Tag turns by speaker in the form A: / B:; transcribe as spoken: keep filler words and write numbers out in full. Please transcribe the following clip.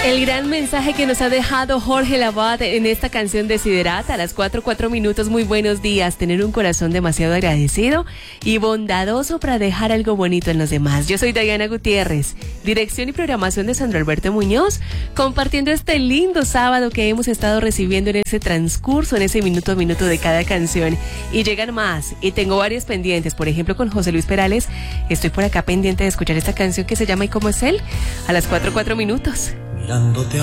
A: El gran mensaje que nos ha dejado Jorge Lavat en esta canción Desiderata a las cuatro, cuatro minutos. Muy buenos días. Tener un corazón demasiado agradecido y bondadoso para dejar algo bonito en los demás. Yo soy Diana Gutiérrez, dirección y programación de Sandro Alberto Muñoz, compartiendo este lindo sábado que hemos estado recibiendo en ese transcurso, en ese minuto a minuto de cada canción. Y llegan más, y tengo varias pendientes. Por ejemplo, con José Luis Perales, estoy por acá pendiente de escuchar esta canción que se llama ¿Y cómo es él? A las cuatro, cuatro minutos.
B: Mirándote